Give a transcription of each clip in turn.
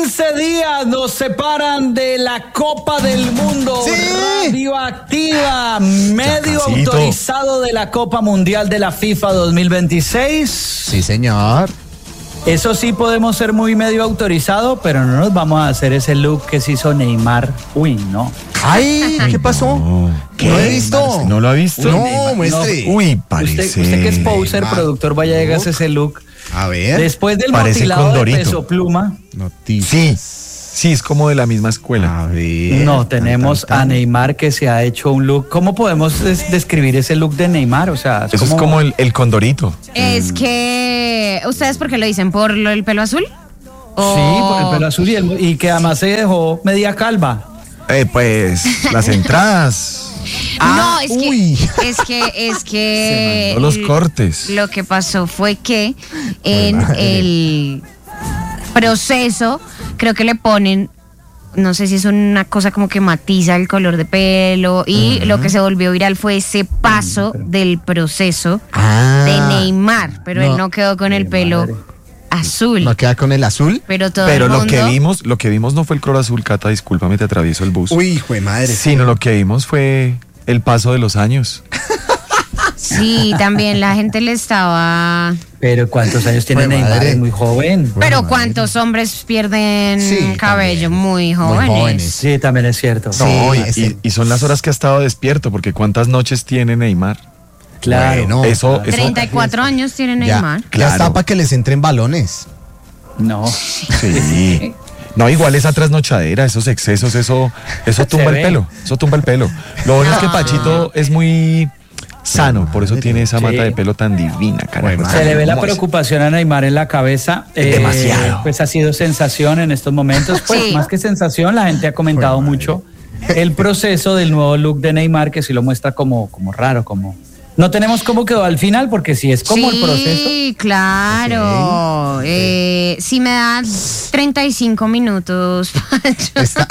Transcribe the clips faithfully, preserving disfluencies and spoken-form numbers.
quince días nos separan de la Copa del Mundo. Sí. Radioactiva, medio Chacacito. autorizado de la Copa Mundial de la FIFA dos mil veintiséis. Sí, señor. Eso sí, podemos ser muy medio autorizado, pero no nos vamos a hacer ese look que se hizo Neymar. Uy, no. Ay, ¿qué pasó? No. ¿Qué? No he visto. ¿No lo ha visto? No, Neymar, muestre. no. Uy, parece. Usted, usted que es poser, Neymar. productor, vaya, hágase ese look. A ver. Después del Parece mutilado de Condorito. Peso Pluma. Noticias. Sí, sí, es como de la misma escuela. A ver. No, tenemos Tan, tan, tan. a Neymar que se ha hecho un look. ¿Cómo podemos des- describir ese look de Neymar? O sea, Eso es como el, el condorito. Es que, ¿ustedes por qué lo dicen? ¿Por lo- el pelo azul? ¿O- Sí, por el pelo azul y, el- y que además se dejó media calva. Eh, pues, las entradas. No, es que, uy. es que, es que. Se mandó los cortes. Lo que pasó fue que en el proceso, creo que le ponen, no sé si es una cosa como que matiza el color de pelo, y lo que se volvió viral fue ese paso del proceso Ah. de Neymar, pero él No. no quedó con el pelo madre. azul. ¿No queda con el azul? Pero todo Pero el lo mundo. que vimos, lo que vimos no fue el color azul, Cata, discúlpame, te atravieso el bus. Uy, hijo de madre. Sino lo que vimos fue el paso de los años. Sí, también la gente le estaba. Pero ¿cuántos años tiene Jue Neymar? madre. Es muy joven. Pero ¿cuántos hombres pierden Sí, cabello también. muy Muy jóvenes? jóvenes. Sí, también es cierto. Sí, No, y, ese- y- y son las horas que ha estado despierto, porque ¿cuántas noches tiene Neymar? Claro. Bueno, Eso, eso. treinta y cuatro años tiene Ya, Neymar. ya Claro. está para que les entren balones. No. Sí. No, igual esa trasnochadera, esos excesos, eso, eso tumba el ve. pelo. Eso tumba el pelo. Lo bueno es que Pachito es muy sano, por eso tiene esa Sí. mata de pelo tan divina, carajo. Bueno, Se le ve la Hermosa. preocupación a Neymar en la cabeza. Eh, Demasiado. Pues ha sido sensación en estos momentos. Pues Sí. más que sensación, la gente ha comentado Joder, mucho el proceso del nuevo look de Neymar, que sí lo muestra como, como raro, como... No tenemos cómo quedó al final, porque sí es como sí, el proceso. claro. Ok, Eh, si me das treinta y cinco minutos, Pancho. Está,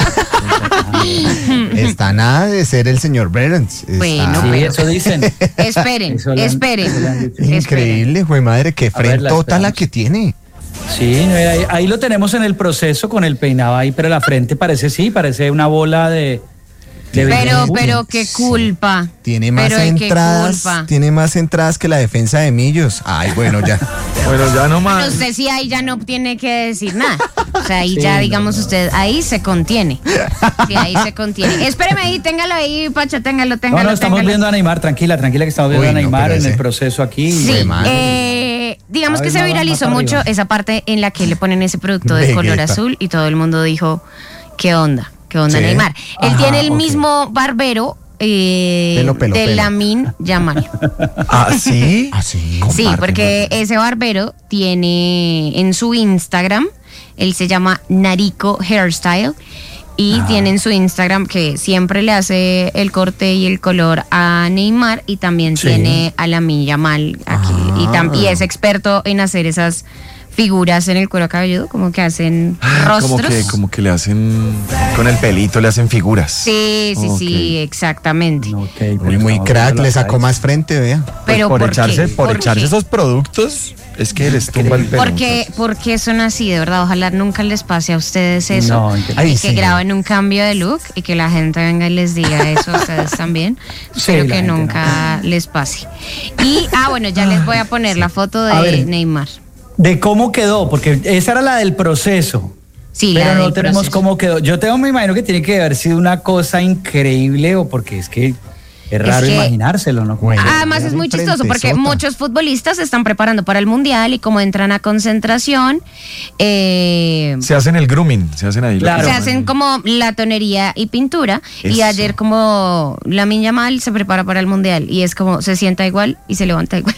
está nada de ser el señor Berens. Está Bueno, Sí, pero- eso dicen. Esperen, Eso le han- esperen. eso le han dicho. esperen. increíble, hijo de madre, qué A ver, la frentota la esperamos. que tiene. Sí, no, ahí, ahí lo tenemos en el proceso con el peinado ahí, pero la frente parece sí, parece una bola de... de Pero, béisbol. pero qué culpa. Tiene más Pero qué entradas, culpa. tiene más entradas que la defensa de Millos. Ay, bueno, ya. Bueno, ya no Pero más. usted sí ahí ya no tiene que decir nada. O sea, ahí Sí, ya, no, digamos, no. usted, ahí se contiene. Sí, ahí se contiene. Espéreme ahí, téngalo ahí, Pacho, téngalo, No, téngalo. no, estamos téngalo. viendo a Neymar, tranquila, tranquila que estamos viendo Uy, a no, Neymar pero en ese- el proceso aquí. Sí, de madre. eh, digamos A que ver, se más- viralizó más mucho arriba. esa parte en la que le ponen ese producto de color Vegeta. azul y todo el mundo dijo, ¿qué onda? ¿Qué onda, Sí. Neymar? Él Ajá, tiene el ok. mismo barbero eh, Pelo, pelo, de pelo. Lamin Yamal. ¿Ah, sí? Ah, sí. Sí, Compártelo. porque ese barbero tiene en su Instagram, él se llama Nariko Hairstyle, y Ah. tiene en su Instagram que siempre le hace el corte y el color a Neymar, y también Sí. tiene a Lamine Yamal aquí, y, tam- y es experto en hacer esas figuras en el cuero cabelludo, como que hacen Ah, como rostros. que, como que le hacen, con el pelito le hacen figuras. Sí, sí, Ok. sí, exactamente. Ok, pero Muy, muy estamos crack, viendo le las sacó size. más frente, vea. Pues Pero por, ¿por echarse, qué? por ¿Por echarse qué? esos productos, es que les tumba el pelo. Porque, porque son así, de verdad. Ojalá nunca les pase a ustedes eso. No, increíble. Ay, y sí. que graben un cambio de look y que la gente venga y les diga eso a ustedes también. Sí, Espero la que gente nunca les pase. Y, ah, bueno, ya les voy a poner la foto A de ver. Neymar. De cómo quedó, porque esa era la del proceso. Sí, pero la no del tenemos proceso. cómo quedó. Yo tengo, me imagino que tiene que haber sido una cosa increíble, o porque es que es raro que- imaginárselo, ¿no? Como- Bueno. Además es muy chistoso porque Frentezota. muchos futbolistas se están preparando para el Mundial y como entran a concentración, eh, Se hacen el grooming, se hacen ahí. lo Claro. que se llaman. hacen como latonería y pintura. Y Eso. ayer como Lamine Yamal se prepara para el Mundial y es como se sienta igual y se levanta igual.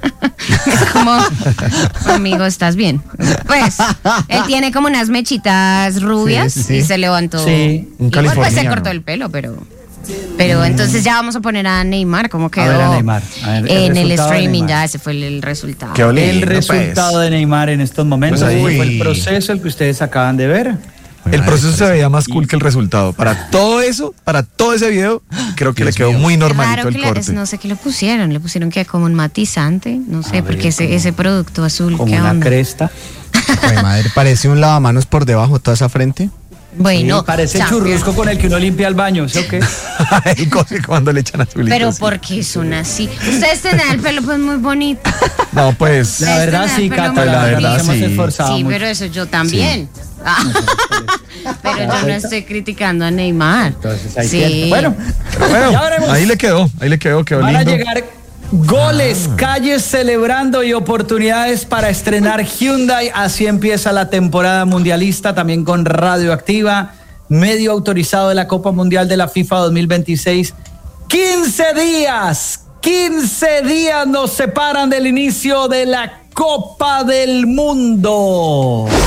Es como, amigo, ¿estás bien? Pues, él tiene como unas mechitas rubias Sí, sí, sí. y se levantó. Sí. Un Igual pues se californiano. cortó el pelo, pero... Pero entonces ya vamos a poner a Neymar, como quedó ver a Neymar. A ver, el en el resultado de streaming, Neymar. ya ese fue el, el resultado. Qué ole- El lindo, resultado pues. de Neymar en estos momentos Pues ahí- fue el Uy. proceso el que ustedes acaban de ver. El proceso se veía más cool que el resultado. Para todo eso, para todo ese video, creo que Dios le quedó mío. muy Qué normalito raro el que le- corte. no sé qué le pusieron, le pusieron que como un matizante, no sé, A ver, porque ese, como- ese producto azul, Como ¿qué una onda? cresta. Jue madre, parece un lavamanos por debajo, toda esa frente. Bueno, Sí, parece ya. churrusco con el que uno limpia el baño, ¿sí o qué? El coge cuando le echan azulitos. Pero sí. ¿por qué son así? Ustedes tienen el pelo pues muy bonito. No, pues. La verdad sí, Pero Cata, muy la verdad bonito. nos hemos Sí. esforzado Sí, mucho. pero eso yo también. Ah. Pero yo no estoy criticando a Neymar. Entonces hay Sí. que... Bueno, Pero bueno, ya veremos. ahí le quedó, ahí le quedó, quedó Van a lindo. llegar goles, calles celebrando y oportunidades para estrenar Hyundai. Así empieza la temporada mundialista, también con Radioactiva, medio autorizado de la Copa Mundial de la FIFA dos mil veintiséis. quince días, quince días nos separan del inicio de la Copa del Mundo.